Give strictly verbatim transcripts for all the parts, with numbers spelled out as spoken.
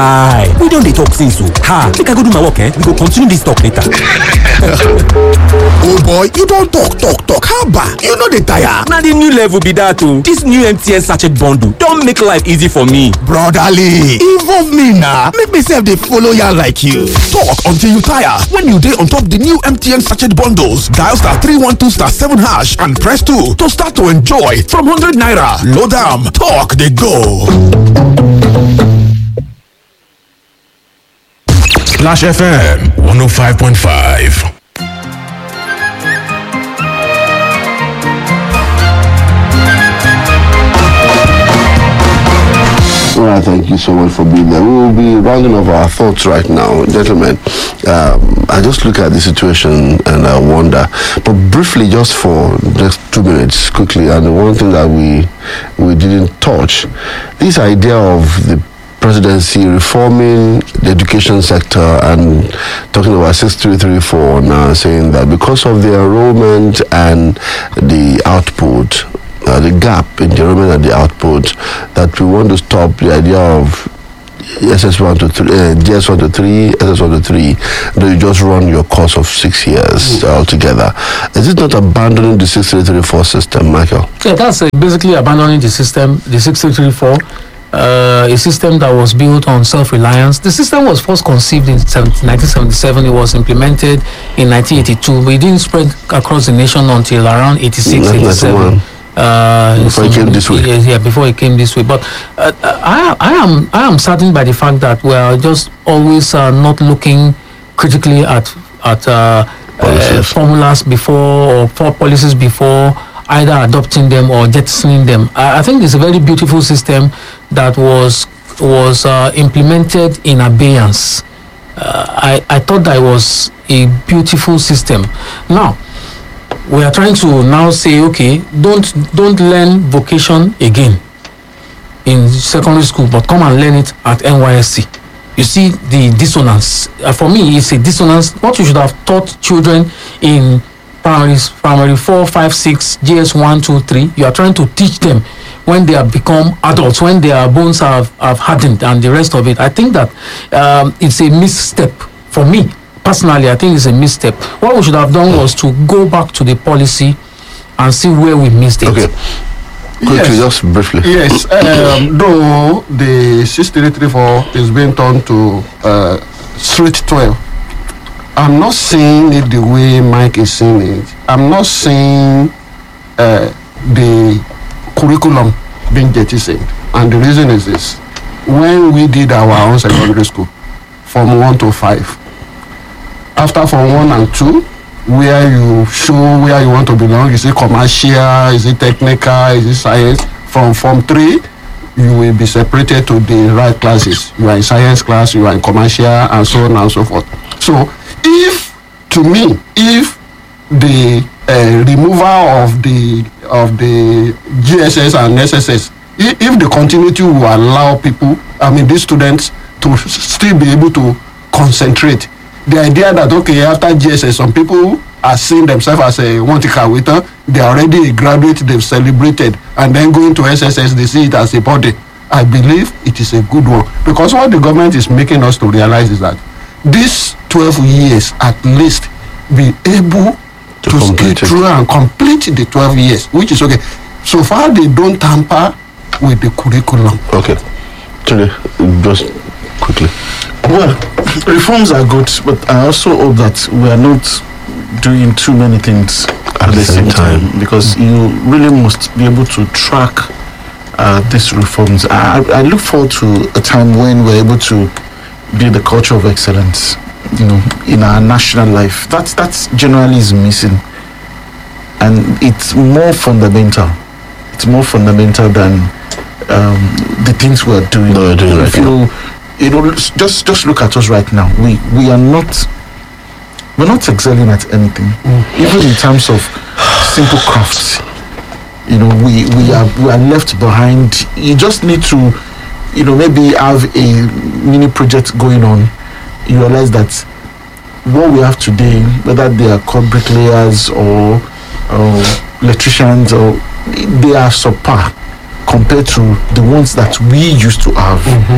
Guy, we don dey talk since o. Ha, make I go do my work, eh? We go continue this talk later. Oh boy, you don talk talk talk. Haba, you no dey tire. Na the new level be that o. This new M T N sachet bundle don make life easy for me. Brotherly, involve me na. Make me sef dey follow yarn like you. Talk until you tire. When you dey on top the new M T N sachet bundles, dial star three one two star seven hash and press two to start to enjoy from one hundred naira. Load am, talk dey go. Splash F M one oh five point five. Well, thank you so much for being there. We will be rounding off our thoughts right now, gentlemen. Um, I just look at the situation and I wonder, but briefly, just for just two minutes, quickly. And the one thing that we we didn't touch, this idea of the presidency reforming the education sector and talking about six three three four now, saying that because of the enrollment and the output. Uh, the gap in the enrollment and the output, that we want to stop the idea of S S one to three, uh, G S one to three, S S one to three, then you just run your course of six years mm. altogether. Is it not abandoning the six three three four system, Michael? Yeah, that's uh, basically abandoning the system, the six three three four, uh, a system that was built on self-reliance. The system was first conceived in nineteen seventy-seven. It was implemented in nineteen eighty-two, but it didn't spread across the nation until around eighty-six, eighty-seven. Uh, before it came this way. Yeah, yeah, before it came this way. But uh, I, I am, I am saddened by the fact that we are just always uh, not looking critically at at uh, uh, formulas before or for policies before either adopting them or jettisoning them. I, I think it's a very beautiful system that was was uh, implemented in abeyance. Uh, I I thought that it was a beautiful system. Now. We are trying to now say, okay, don't don't learn vocation again in secondary school, but come and learn it at N Y S C. You see the dissonance. Uh, for me, it's a dissonance. What you should have taught children in primary, primary four, five, six, G S one, two, three, you are trying to teach them when they have become adults, when their bones have, have hardened and the rest of it. I think that um, it's a misstep for me. Personally, I think it's a misstep. What we should have done was to go back to the policy and see where we missed it. Okay. Quickly, Yes. just briefly. Yes, um, though the six three three four is being turned to uh, Street twelve, I'm not seeing it the way Mike is seeing it. I'm not seeing uh, the curriculum being jettisoned. And the reason is this. When we did our own secondary school, from one to five, after from one and two, where you show where you want to belong, is it commercial, is it technical, is it science? From form three, you will be separated to the right classes. You are in science class, you are in commercial, and so on and so forth. So, if, to me, if the uh, removal of the of the G S S and S S S, if, if the continuity will allow people, I mean, these students to still be able to concentrate. The idea that, okay, after G S S, some people are seeing themselves as a one-ticker waiter, they are already a graduate, they've celebrated, and then going to S S S, they see it as a body. I believe it is a good one. Because what the government is making us to realize is that these twelve years, at least, be able to, to skate through and complete the twelve years, which is okay. So far, they don't tamper with the curriculum. Okay. Today, just quickly. Well, reforms are good, but I also hope that we are not doing too many things at, at the same, same time, time because mm-hmm. you really must be able to track uh, these reforms. I, I look forward to a time when we're able to build a culture of excellence, you know, in our national life. That's that's generally is missing, and it's more fundamental. It's more fundamental than um, the things we're doing. No, we're doing right now. You know, just just look at us right now. We we are not we're not excelling at anything, mm. even in terms of simple crafts. You know, we we are we are left behind. You just need to, you know, maybe have a mini project going on. You realize that what we have today, whether they are called bricklayers or, or electricians, or they are subpar compared to the ones that we used to have. Mm-hmm.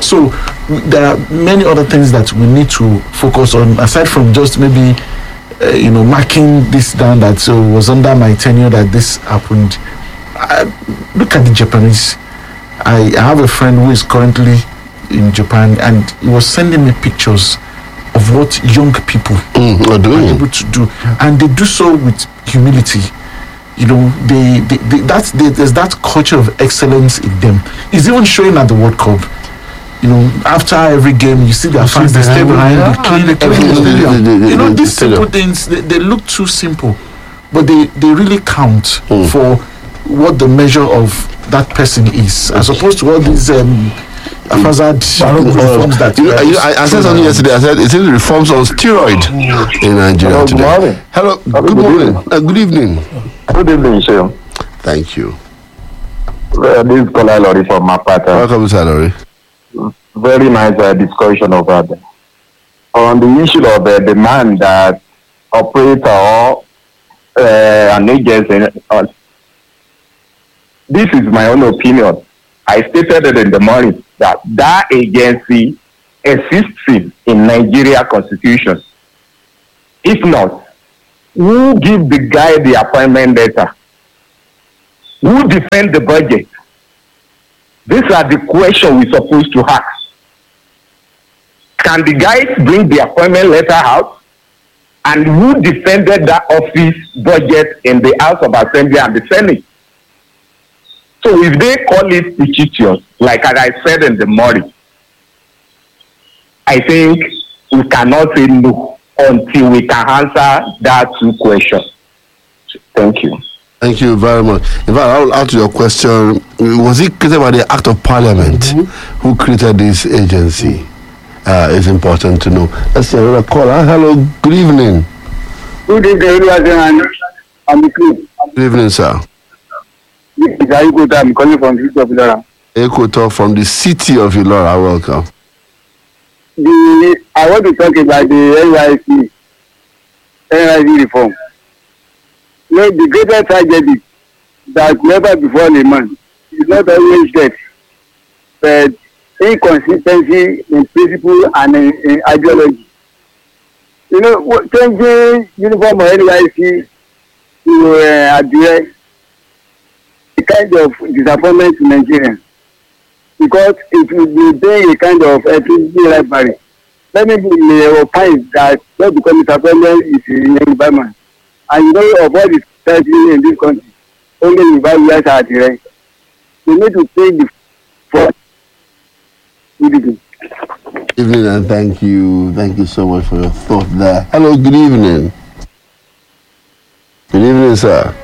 So there are many other things that we need to focus on aside from just maybe uh, you know marking this down that so it was under my tenure that this happened. I, look at the Japanese. I, I have a friend who is currently in Japan, and he was sending me pictures of what young people Mm, are are doing. able to do, and they do so with humility. You know, they, they, they that's they, there's that culture of excellence in them. It's even showing at the World Cup. You know, after every game, you see their see fans, they stay behind, behind, yeah, they clean they clean everything. the stadium. The- the- You know, the- these the simple stadium. things, they, they look too simple, but they, they really count Mm. for what the measure of that person is, as opposed to all these um, haphazard reforms that You know, I, I, I said something yesterday. I said it is reforms on steroid in Nigeria Hello, good today. morning. Hello, Hello, good good morning. evening. Uh, good evening. Good evening, sir. Thank you. Uh, this is Kola Lori from Mapata. Welcome, Salary. Very nice uh, discussion over there. On the issue of uh, the man that operator or uh, an agency. Uh, this is my own opinion. I stated it in the morning that that agency exists in Nigeria Constitution. If not, who give the guy the appointment letter? Who defend the budget? These are the questions we're supposed to ask. Can the guys bring the appointment letter out? And who defended that office budget in the House of Assembly and the Senate? So if they call it fictitious, like as I said in the morning, I think we cannot say no until we can answer that two questions. Thank you. Thank you very much. In fact, I will answer your question. Was it created by the Act of Parliament? Mm-hmm. Who created this agency? Uh, it's important to know. Let's see another caller. Hello, good evening. Good evening, everyone. I'm the crew. Good evening, sir. This is Ayuko. I'm calling from the city of Ilora. Eko from the city of Ilora. Welcome. The, I want to talk about the N Y C, N Y C reform. You know, the greatest tragedy that never befall a man is not always death, but inconsistency in principle and in, in ideology. You know, changing uniform of N Y C to uh, address a kind of disappointment to Nigerians, because it will be being a kind of ethnicity rivalry. Let me be opine that not become disappointment is a Yoruba man. And you know, of all the society in this country, only Yoruba leaders are the right. We need to take the first. Good evening. Evening and thank you. Thank you so much for your thought there. Hello, good evening. Good evening, sir.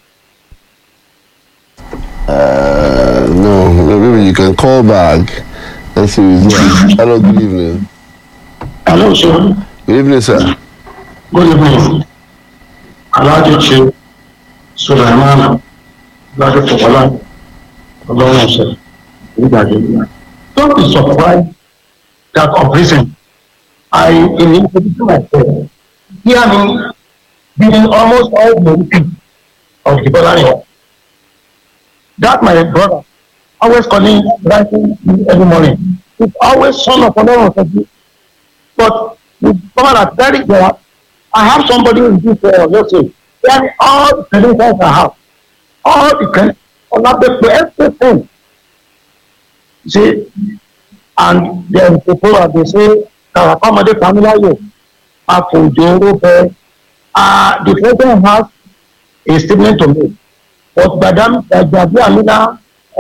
Uh, no, maybe you can call back. Let's see who's there. Hello, good evening. Hello, sir. Good evening, sir. Good evening. Alhaji Chief Sulaiman Alhaji Tokola Ọlọ́run ọ̀sẹ̀ nígbàdé. Don't be surprised that of recent I introduced myself. Hear me being almost all the people of the Bolani. That my brother always calling writing me every morning. It's always son of Ọlọ́run ọ̀sẹ̀. But with someone that's very good, I have somebody in this, uh, let's say, then all the credentials I have, all the credentials, everything. See, and then people, they say, Karakamade Pamilayo, Afujoro, uh, the president has a statement to make. But Madam Jabi Amina,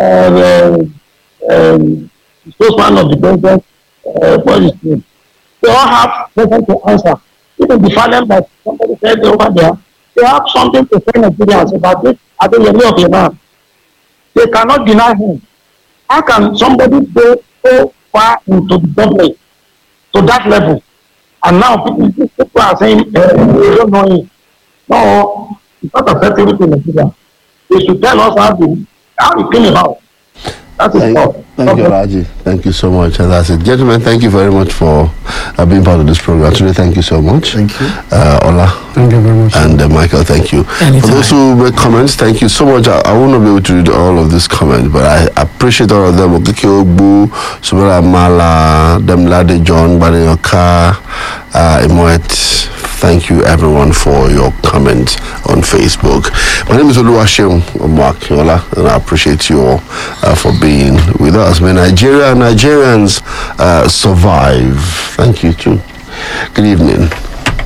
um, spokesman of the president, uh, what is name? They all have something to answer. Even the parliament, like somebody said over there, they have something to say Nigerians about this. I think the of a man. They cannot deny him. How can somebody go so far into the government to that level? And now people, people are saying uh, they don't know him. No, it's not affecting it in Nigeria. They should tell us how they how they came about. That is Thank, all. thank you, Raji. Thank you so much. And that's it. Gentlemen, thank you very much for uh, being part of this program today. Thank you so much. Thank you. Uh, Ola. Thank you very much. And uh, Michael, thank you. Anytime. For those who make comments, thank you so much. I, I will not be able to read all of these comments, but I appreciate all of them. Okeke Ogbu, Subera Mala, Demlade John, Badeyoka, uh, Imoet. Thank you, everyone, for your comments on Facebook. My name is Oluwaseun Omoakinola, and I appreciate you all uh, for being with us. May Nigeria and Nigerians uh, survive. Thank you, too. Good evening.